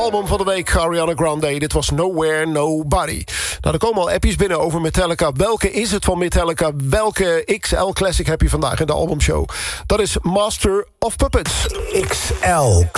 album van de week, Ariana Grande. Dit was Nowhere, Nobody. Nou, er komen al appjes binnen over Metallica. Welke is het van Metallica? Welke XL Classic heb je vandaag in de albumshow? Dat is Master of Puppets. XL